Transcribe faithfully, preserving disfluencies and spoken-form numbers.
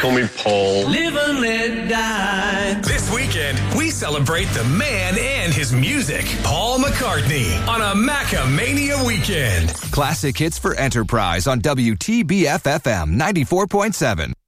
Call me Paul. Live and let die. This weekend, we celebrate the man and his music. Paul McCartney on a Macamania weekend. Classic hits for Enterprise on W T B F F M ninety-four point seven.